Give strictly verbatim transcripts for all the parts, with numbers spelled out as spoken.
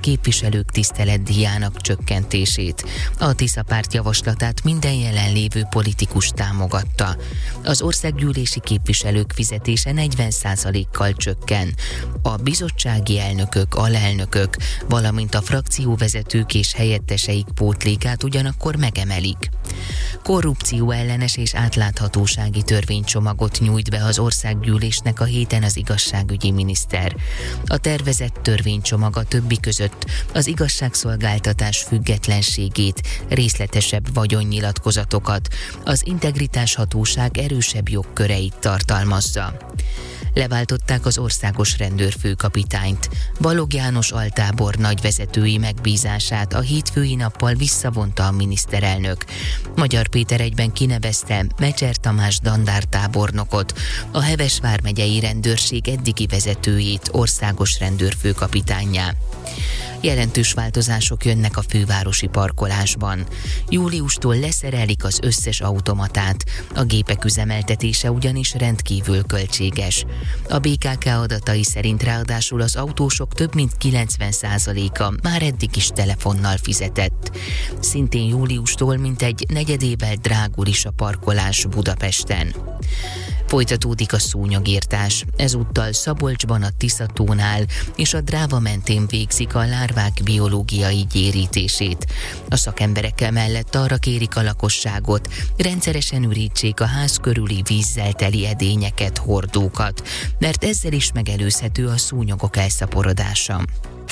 képviselők tiszteletdíjának csökkentését. A Tisza párt javaslatát minden jelenlévő politikus támogatta. Az országgyűlési képviselők fizetése negyven százalékkal csökken. A bizottsági elnökök, alelnökök, valamint a frakcióvezetők és helyetteseik pótlékát ugyanakkor megemelik. Korrupció ellenes és átláthatósági törvénycsomagot nyújt be az országgyűlésnek a héten az igazságügyi miniszter. A tervezett törvénycsomag a többi között az igazságszolgáltatás függetlenségét, részletesebb vagyonnyilatkozatokat, az integritáshatóság erősebb jogköreit tartalmazza. Leváltották az országos rendőrfőkapitányt. Balogh János altábor nagyvezetői megbízását a hétfői nappal visszavonta a miniszterelnök. Magyar Péter egyben kinevezte Mecser Tamás dandártábornokot, a Heves vármegyei rendőrség eddigi vezetőjét országos rendőrfőkapitánnyá. Jelentős változások jönnek a fővárosi parkolásban. Júliustól leszerelik az összes automatát, a gépek üzemeltetése ugyanis rendkívül költséges. A bé ká ká adatai szerint ráadásul az autósok több mint kilencven százaléka már eddig is telefonnal fizetett. Szintén júliustól mintegy negyedével drágul is a parkolás Budapesten. Folytatódik a szúnyogírtás. Ezúttal Szabolcsban a Tisza-tónál és a Dráva mentén végzik a lárvák biológiai gyérítését. A szakemberekkel mellett arra kérik a lakosságot, rendszeresen ürítsék a ház körüli vízzel teli edényeket, hordókat, mert ezzel is megelőzhető a szúnyogok elszaporodása.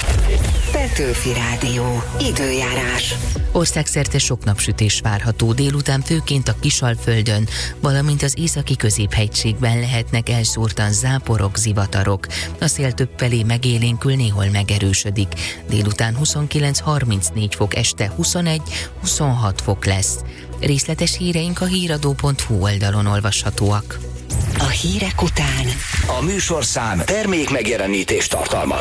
Petőfi Rádió. Időjárás. Országszerte sok napsütés várható, délután főként a Kisalföldön, valamint az északi középhegységben lehetnek elszórtan záporok, zivatarok. A szél többfelé megélénkül, néhol megerősödik. Délután huszonkilenc-harmincnégy fok, este huszonegy-huszonhat fok lesz. Részletes híreink a híradó pont hu oldalon olvashatóak. A hírek után a műsorszám termék megjelenítést tartalmaz.